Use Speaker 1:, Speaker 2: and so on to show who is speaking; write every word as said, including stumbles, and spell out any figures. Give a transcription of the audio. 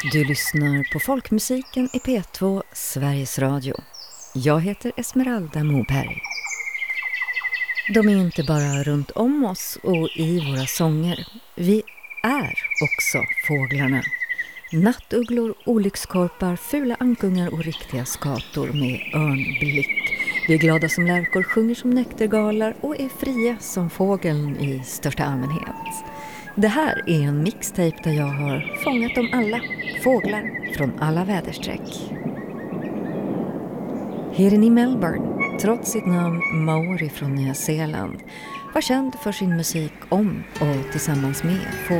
Speaker 1: Du lyssnar på folkmusiken i P två Sveriges Radio. Jag heter Esmeralda Moberg. De är inte bara runt om oss och i våra sånger. Vi är också fåglarna. Nattugglor, olyckskorpar, fula ankungar och riktiga skator med örnblick. Vi är glada som lärkor, sjunger som näktergalar och är fria som fågeln i största allmänhet. Det här är en mixtape där jag har fångat dem alla, fåglar från alla väderstreck. Herren i Melbourne, trots sitt namn Maori från Nya Zeeland, var känd för sin musik om och tillsammans med fåglar.